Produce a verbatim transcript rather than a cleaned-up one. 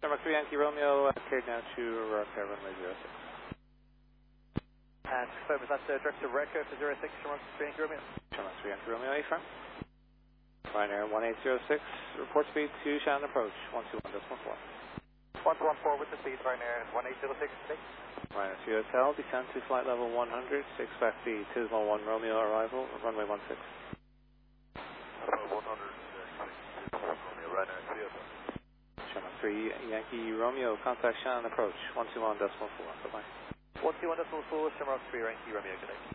Shamrock three Yankee Romeo, uh, cleared now to repair runway zero six. And confirm, is that uh, director Reco for zero six, Shamrock three Yankee Romeo? Shamrock three Yankee Romeo, A front. Ryanair one eight zero six, report speed to Shannon approach, one two one decimal four. one two one four with the speed, Ryanair one eight zero six, six. Ryanair C S L, descend to flight level one hundred, expect the Tismo one Romeo arrival, runway one six. one hundred, uh, Romeo, Ryanair C S L. Shamrock three Yankee Romeo, contact Shannon approach, one two one decimal four, bye bye. one two one decimal four, Shamrock three Yankee Romeo, good day.